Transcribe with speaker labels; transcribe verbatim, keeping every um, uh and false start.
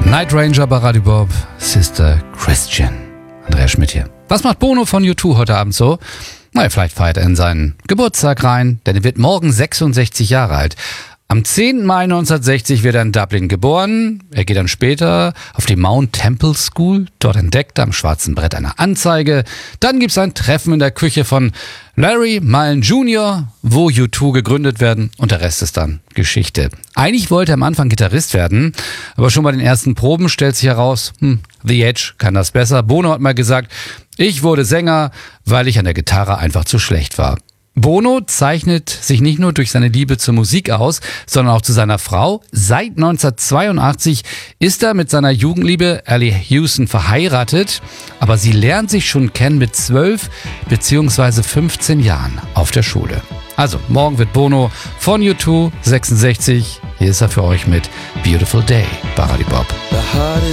Speaker 1: Night Ranger bei Radio Bob, Sister Christian. Andreas Schmidt hier. Was macht Bono von U zwei heute Abend so? Na ja, vielleicht feiert er in seinen Geburtstag rein, denn er wird morgen sechsundsechzig Jahre alt. Am zehnten Mai neunzehnhundertsechzig wird er in Dublin geboren. Er geht dann später auf die Mount Temple School. Dort entdeckt er am schwarzen Brett eine Anzeige. Dann gibt es ein Treffen in der Küche von Larry Mullen Junior, wo U zwei gegründet werden. Und der Rest ist dann Geschichte. Eigentlich wollte er am Anfang Gitarrist werden, aber schon bei den ersten Proben stellt sich heraus, hm, The Edge kann das besser. Bono hat mal gesagt, ich wurde Sänger, weil ich an der Gitarre einfach zu schlecht war. Bono zeichnet sich nicht nur durch seine Liebe zur Musik aus, sondern auch zu seiner Frau. Seit neunzehnhundertzweiundachtzig ist er mit seiner Jugendliebe Allie Hewson verheiratet, aber sie lernt sich schon kennen mit zwölf bzw. fünfzehn Jahren auf der Schule. Also, morgen wird Bono von U zwei sechsundsechzig. Hier ist er für euch mit Beautiful Day bei Radio Bob.